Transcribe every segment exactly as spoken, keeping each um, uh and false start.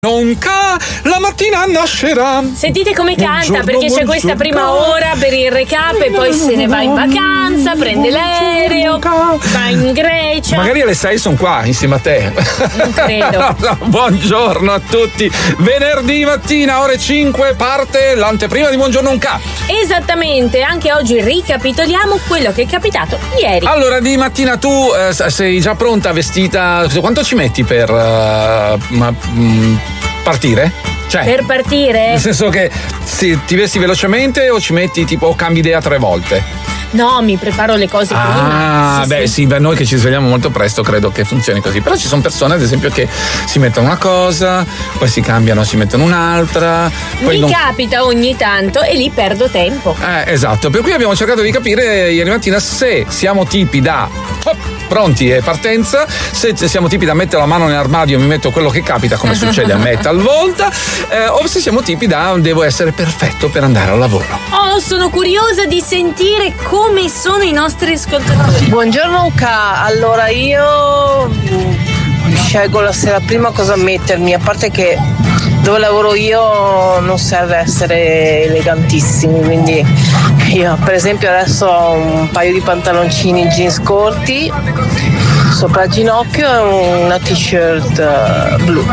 Non ca, la mattina nascerà. Sentite come canta, Buongiorno, perché c'è questa prima ora per il recap e poi se ne va in vacanza, prende l'aereo, va in Grecia. Magari alle sei sono qua insieme a te. Non credo. No, no, buongiorno a tutti. Venerdì mattina, ore cinque, parte l'anteprima di Buongiorno un ca. Esattamente, anche oggi ricapitoliamo quello che è capitato ieri. Allora, di mattina tu eh, sei già pronta, vestita? Quanto ci metti per uh, ma, mm, partire? Cioè, per partire? Nel senso che sì, ti vesti velocemente o ci metti tipo o cambi idea tre volte? No, mi preparo le cose prima. Ah, sì, beh, sì. sì, per noi che ci svegliamo molto presto credo che funzioni così. Però ci sono persone, ad esempio, che si mettono una cosa, poi si cambiano, si mettono un'altra. Poi Mi non... capita ogni tanto e lì perdo tempo. Eh, esatto. Per cui abbiamo cercato di capire ieri mattina se siamo tipi da oh, pronti e partenza, se siamo tipi da mettere la mano nell'armadio e mi metto quello che capita, come succede a me talvolta, eh, o se siamo tipi da devo essere perfetto per andare al lavoro. Oh, sono curiosa di sentire come sono i nostri ascoltatori. Buongiorno Uca, allora io scelgo la sera prima cosa mettermi, a parte che dove lavoro io non serve essere elegantissimi, quindi io per esempio adesso ho un paio di pantaloncini jeans corti sopra il ginocchio e una t-shirt uh, blu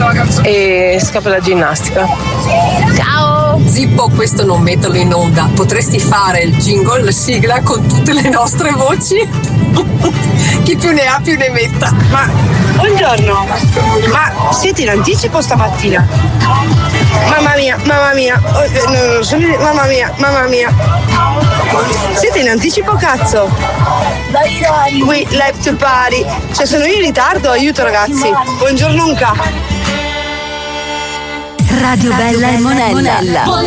e scarpe da ginnastica. Ciao! Zippo, questo non metterlo in onda, potresti fare il jingle, la sigla con tutte le nostre voci? Chi più ne ha più ne metta. Ma buongiorno, ma siete in anticipo stamattina? Mamma mia, mamma mia, oh, no, no, sono, mamma mia, mamma mia. Siete in anticipo, cazzo? Dai dai! We left to party. Cioè sono io in ritardo, aiuto ragazzi. Buongiorno Unca. Radio Bella e Monella.